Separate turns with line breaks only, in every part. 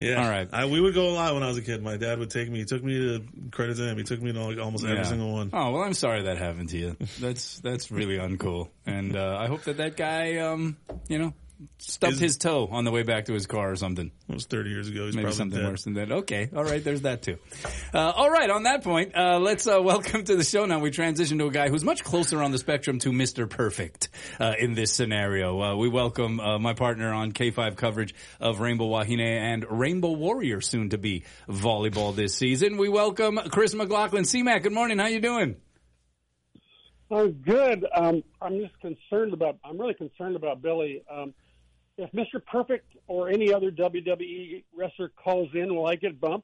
Yeah.
All right.
We would go a lot when I was a kid. My dad would take me. He took me to, credit to him, he took me to like almost every single one.
Oh, well, I'm sorry that happened to you. That's really uncool. And I hope that guy, stubbed his toe on the way back to his car or something.
It was 30 years ago. He's
maybe
probably
something
dead.
worse than that. Okay. All right. There's that too. All right. On that point, let's welcome to the show now. We transition to a guy who's much closer on the spectrum to Mr. Perfect in this scenario. We welcome my partner on K5 coverage of Rainbow Wahine and Rainbow Warrior, soon to be volleyball this season. We welcome Chris McLaughlin. C-Mac, good morning. How you doing?
Good. I'm really concerned about Billy. If Mr. Perfect or any other WWE wrestler calls in, will I get bumped?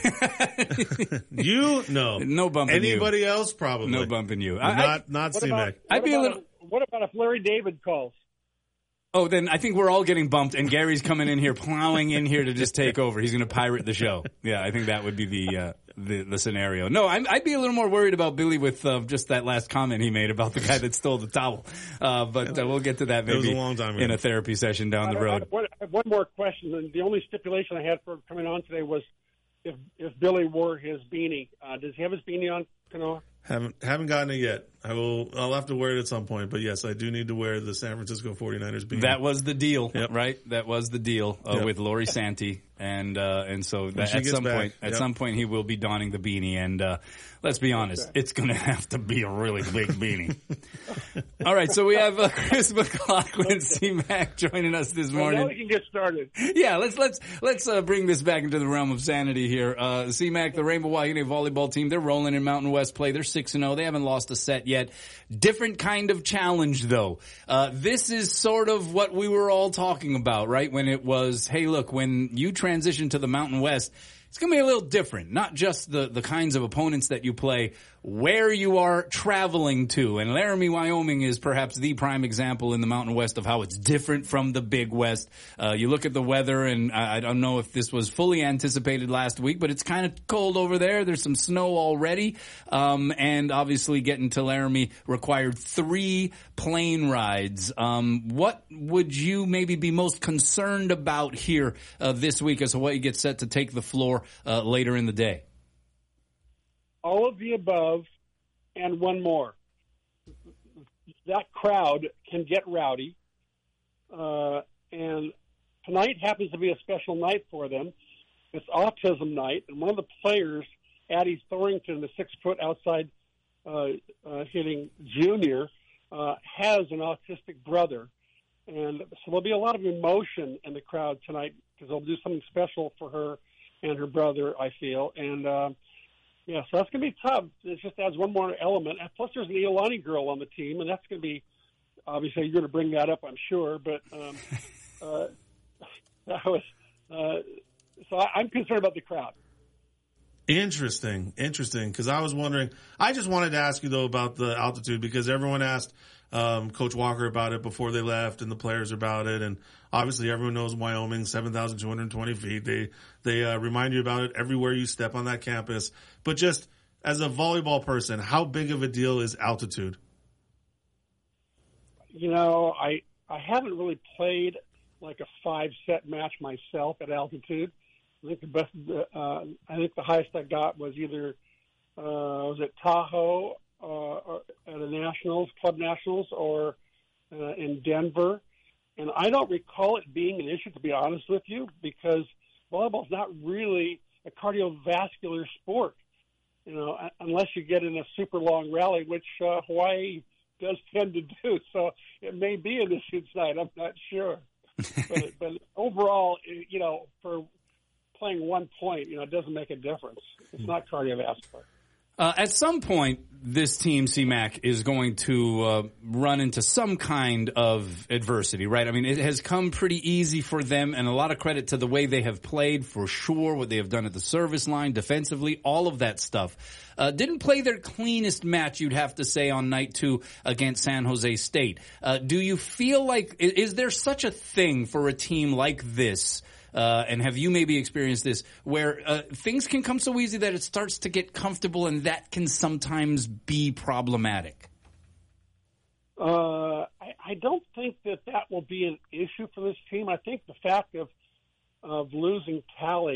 No.
No bumping
Anybody
you.
else, probably.
No bumping you.
Not C-Mac.
What about if Larry David calls?
Oh, then I think we're all getting bumped, and Gary's coming in here, plowing in here to just take over. He's going to pirate the show. Yeah, I think that would be the scenario. No, I'd be a little more worried about Billy with just that last comment he made about the guy that stole the towel. But we'll get to that maybe
a long time ago.
in a therapy session down the road.
I have one more question. And the only stipulation I had for coming on today was if Billy wore his beanie. Does he have his beanie on, Kanoa?
Haven't gotten it yet. I'll have to wear it at some point, but yes, I do need to wear the San Francisco 49ers beanie.
That was the deal,
Yep.
right? That was the deal with Lori Santi, and so
When she gets back,
at some point he will be donning the beanie, and let's be honest, it's going to have to be a really big beanie. All right, so we have Chris McLaughlin, C-Mac, joining us this morning.
Now we can get started.
Yeah, let's bring this back into the realm of sanity here. C-Mac, the Rainbow Wahine volleyball team, they're rolling in Mountain West play. They're 6-0. They haven't lost a set yet. Different kind of challenge, though. This is sort of what we were all talking about, right? When it was, hey, look, when you transition to the Mountain West, it's going to be a little different. Not just the kinds of opponents that you play, where you are traveling to. And Laramie, Wyoming is perhaps the prime example in the Mountain West of how it's different from the Big West. You look at the weather, and I don't know if this was fully anticipated last week, but it's kind of cold over there. There's some snow already. And obviously getting to Laramie required 3 plane rides. What would you maybe be most concerned about here this week as to what you get set to take the floor later in the day?
All of the above and one more. That crowd can get rowdy. And tonight happens to be a special night for them. It's autism night. And one of the players, Addie Thorington, the 6-foot outside hitting junior, has an autistic brother. And so there'll be a lot of emotion in the crowd tonight because they'll do something special for her and her brother, I feel. And, yeah, so that's going to be tough. It just adds one more element. And plus, there's an Iolani girl on the team, and that's going to be, obviously, you're going to bring that up, I'm sure. But so I'm concerned about the crowd.
Interesting, because I was wondering, I just wanted to ask you, though, about the altitude, because everyone asked Coach Walker about it before they left and the players about it, and obviously everyone knows Wyoming, 7,220 feet. They remind you about it everywhere you step on that campus. But just as a volleyball person, how big of a deal is altitude?
You know, I haven't really played like a 5-set match myself at altitude. I think the highest I got was either was it Tahoe at a nationals, club nationals, or in Denver. And I don't recall it being an issue, to be honest with you, because volleyball's not really a cardiovascular sport, you know, unless you get in a super long rally, which Hawaii does tend to do. So it may be an issue tonight. I'm not sure. but overall, you know, for playing 1 point, you know, it doesn't make a difference. It's not cardiovascular.
At some point, this team, C-Mac, is going to run into some kind of adversity, right? I mean, it has come pretty easy for them, and a lot of credit to the way they have played, for sure, what they have done at the service line, defensively, all of that stuff. Didn't play their cleanest match, you'd have to say, on night 2 against San Jose State. Do you feel like, is there such a thing for a team like this? And have you maybe experienced this where things can come so easy that it starts to get comfortable, and that can sometimes be problematic?
I don't think that will be an issue for this team. I think the fact of of losing tally